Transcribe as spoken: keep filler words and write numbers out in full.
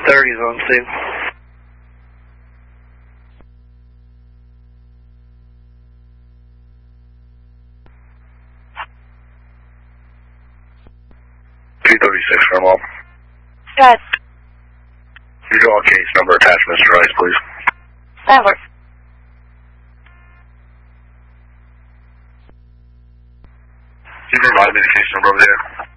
thirties on scene. two thirty-six from all. Good. You draw case number attached, Mister Rice, please. Never. Can you provide me the case number over there?